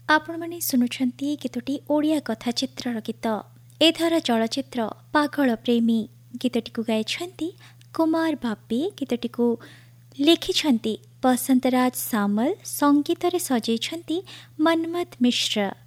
ଆପଣମାନେ ଶୁଣୁଛନ୍ତି କେତୋଟି ଓଡ଼ିଆ କଥା ଚିତ୍ରର ଗୀତ। ଏଥର ଚଳଚ୍ଚିତ୍ର ପାଗଳ ପ୍ରେମୀ ଗୀତଟିକୁ ଗାଇଛନ୍ତି କୁମାର ବାପି। ଗୀତଟିକୁ ଲେଖିଛନ୍ତି ବସନ୍ତରାଜ ସାମଲ, ସଙ୍ଗୀତରେ ସଜେଇଛନ୍ତି ମନ୍ମଥ ମିଶ୍ର।